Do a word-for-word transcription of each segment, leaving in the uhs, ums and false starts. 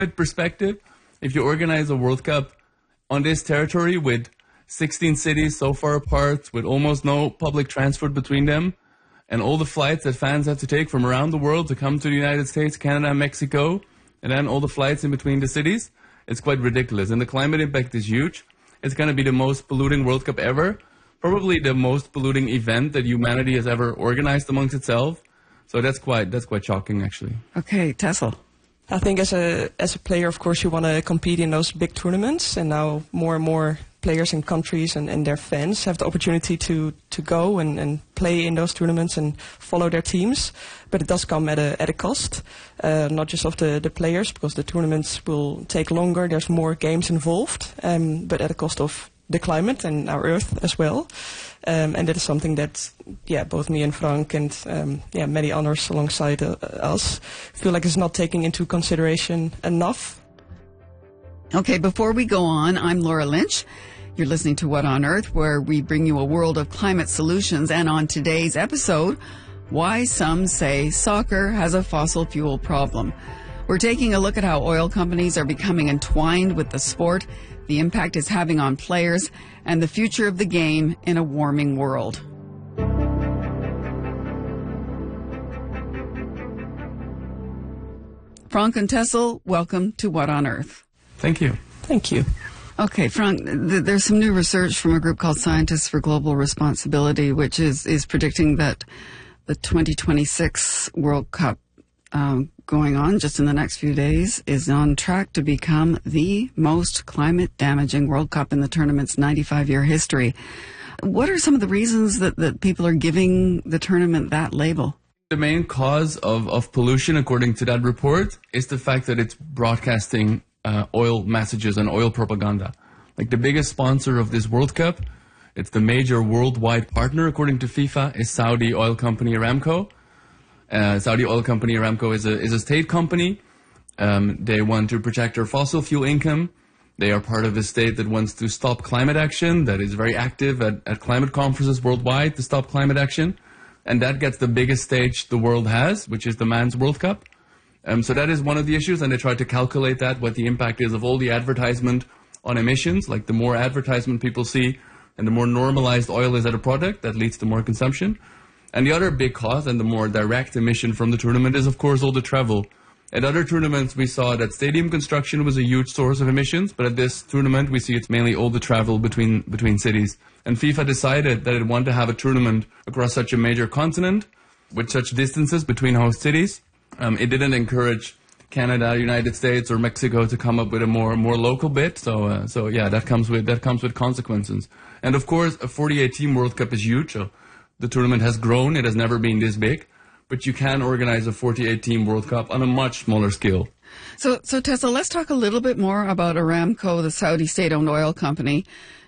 perspective, if you organize a World Cup on this territory with sixteen cities so far apart, with almost no public transport between them, and all the flights that fans have to take from around the world to come to the United States, Canada, Mexico, and then all the flights in between the cities, it's quite ridiculous. And the climate impact is huge. It's going to be the most polluting World Cup ever, probably the most polluting event that humanity has ever organized amongst itself. So that's quite that's quite shocking, actually. Okay, Tessel. I think as a as a player, of course, you want to compete in those big tournaments, and now more and more players and countries and, and their fans have the opportunity to, to go and, and play in those tournaments and follow their teams. But it does come at a at a cost, uh, not just of the, the players, because the tournaments will take longer, there's more games involved, um, but at a cost of the climate and our Earth as well. Um, and that is something that, yeah, both me and Frank and um, yeah, many others alongside uh, us feel like is not taking into consideration enough. Okay, before we go on, I'm Laura Lynch. You're listening to What on Earth, where we bring you a world of climate solutions. And on today's episode, why some say soccer has a fossil fuel problem. We're taking a look at how oil companies are becoming entwined with the sport, the impact it's having on players, and the future of the game in a warming world. Frank and Tessel, welcome to What on Earth. Thank you. Thank you. Okay, Frank, th- there's some new research from a group called Scientists for Global Responsibility, which is, is predicting that the twenty twenty-six World Cup um, going on just in the next few days is on track to become the most climate-damaging World Cup in the tournament's ninety-five-year history. What are some of the reasons that, that people are giving the tournament that label? The main cause of, of pollution, according to that report, is the fact that it's broadcasting uh, oil messages and oil propaganda. Like the biggest sponsor of this World Cup, it's the major worldwide partner, according to FIFA, is Saudi oil company Aramco. Uh, Saudi oil company Aramco is a is a state company. Um, they want to protect their fossil fuel income. They are part of a state that wants to stop climate action, that is very active at, at climate conferences worldwide to stop climate action. And that gets the biggest stage the world has, which is the Men's World Cup. Um, so that is one of the issues, and they try to calculate that, what the impact is of all the advertisement on emissions. Like the more advertisement people see and the more normalized oil is at a product, that leads to more consumption. And the other big cause, and the more direct emission from the tournament, is of course all the travel. At other tournaments we saw that stadium construction was a huge source of emissions, but at this tournament we see it's mainly all the travel between between cities. And FIFA decided that it wanted to have a tournament across such a major continent, with such distances between host cities. Um, it didn't encourage Canada, United States, or Mexico to come up with a more more local bit. So uh, so yeah, that comes with that comes with consequences. And of course, a forty-eight team World Cup is huge. So the tournament has grown; it has never been this big. But you can organize a forty-eight team World Cup on a much smaller scale. So, so Tessa, let's talk a little bit more about Aramco, the Saudi state-owned oil company.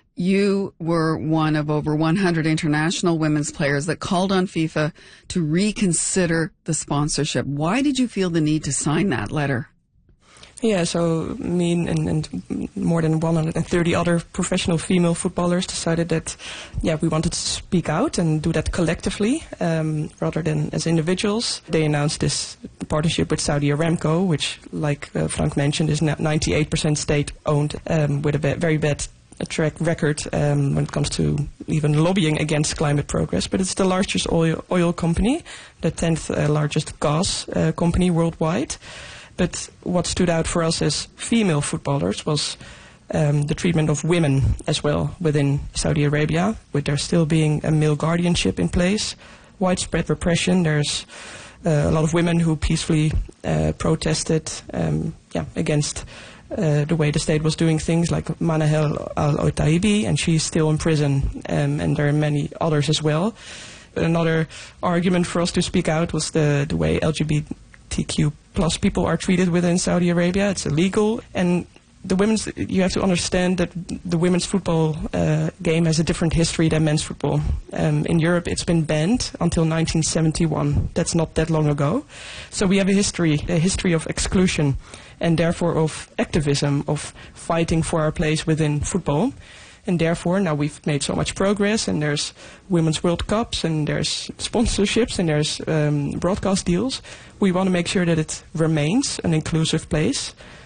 You were one of over one hundred international women's players that called on FIFA to reconsider the sponsorship. Why did you feel the need to sign that letter? Yeah, so me and, and more than one hundred thirty other professional female footballers decided that, yeah, we wanted to speak out and do that collectively um, rather than as individuals. They announced this partnership with Saudi Aramco, which, like uh, Frank mentioned, is ninety-eight percent state-owned um, with a ba- very bad track record um, when it comes to even lobbying against climate progress. But it's the largest oil, oil company, the tenth uh, largest gas uh, company worldwide. But what stood out for us as female footballers was um, the treatment of women as well within Saudi Arabia, with there still being a male guardianship in place, widespread repression. There's uh, a lot of women who peacefully uh, protested um, yeah, against uh, the way the state was doing things, like Manahel al-Otaibi, and she's still in prison, um, and there are many others as well. Another argument for us to speak out was the, the way L G B T Q plus people are treated within Saudi Arabia. It's illegal, and the women's, you have to understand that the women's football uh, game has a different history than men's football. Um, in Europe, it's been banned until nineteen seventy-one. That's not that long ago. So we have a history, a history of exclusion, and therefore of activism, of fighting for our place within football. And therefore, now we've made so much progress, and there's Women's World Cups, and there's sponsorships, and there's um, broadcast deals. We want to make sure that it remains an inclusive place.